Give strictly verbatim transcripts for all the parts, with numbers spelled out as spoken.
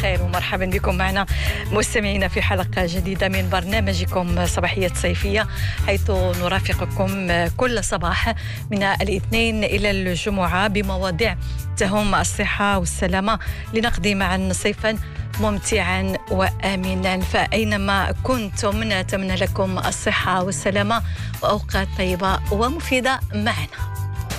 الخير ومرحبا بكم معنا مستمعينا في حلقة جديدة من برنامجكم صباحية صيفية، حيث نرافقكم كل صباح من الاثنين إلى الجمعة بمواضيع تهم الصحة والسلامة، لنقضي معا صيفا ممتعا وآمنا. فأينما كنتم نتمنى لكم الصحة والسلامة وأوقات طيبة ومفيدة معنا.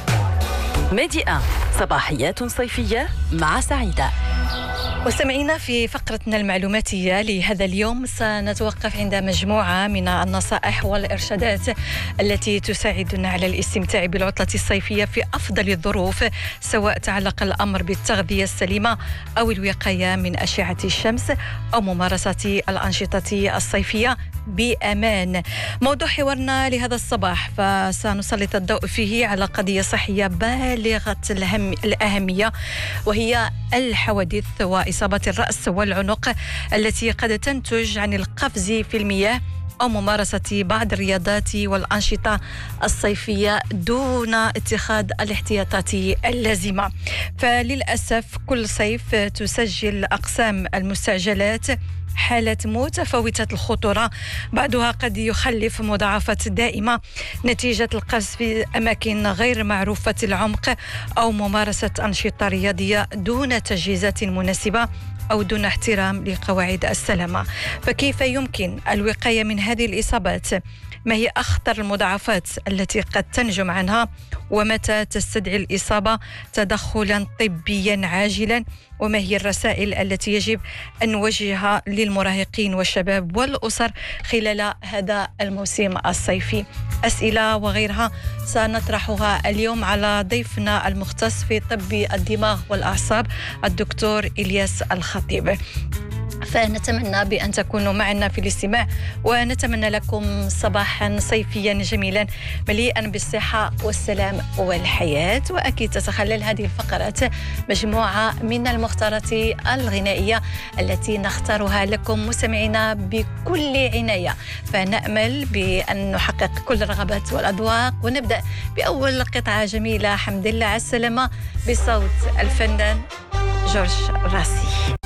ميديا صباحيات صيفية مع سعيدة. مستمعينا، في فقرتنا المعلوماتية لهذا اليوم سنتوقف عند مجموعة من النصائح والإرشادات التي تساعدنا على الاستمتاع بالعطلة الصيفية في أفضل الظروف، سواء تعلق الأمر بالتغذية السليمة أو الوقاية من أشعة الشمس أو ممارسة الأنشطة الصيفية بأمان. موضوع حوارنا لهذا الصباح فسنسلط الضوء فيه على قضية صحية بالغة الهم الأهمية، وهي الحوادث وإصابات الرأس والعنق التي قد تنتج عن القفز في المياه أو ممارسة بعض الرياضات والأنشطة الصيفية دون اتخاذ الاحتياطات اللازمة. فللأسف كل صيف تسجل أقسام المستعجلات حالات متفاوتة الخطورة، بعضها قد يخلف مضاعفات دائمة نتيجة القفز في أماكن غير معروفة العمق أو ممارسة أنشطة رياضية دون تجهيزات مناسبة أو دون احترام لقواعد السلامة. فكيف يمكن الوقاية من هذه الإصابات؟ ما هي أخطر المضاعفات التي قد تنجم عنها؟ ومتى تستدعي الإصابة تدخلا طبيا عاجلا؟ وما هي الرسائل التي يجب أن نوجهها للمراهقين والشباب والأسر خلال هذا الموسم الصيفي؟ أسئلة وغيرها سنطرحها اليوم على ضيفنا المختص في طب الدماغ والأعصاب الدكتور إلياس الخطيب. فنتمنى بأن تكونوا معنا في الاستماع، ونتمنى لكم صباحا صيفيا جميلا مليئا بالصحة والسلام والحياة. وأكيد تتخلل هذه الفقرات مجموعة من المختارات الغنائية التي نختارها لكم مستمعينا بكل عناية، فنأمل بأن نحقق كل الرغبات والأذواق. ونبدأ بأول قطعة جميلة، حمد لله على السلامة، بصوت الفنان جورج راسي.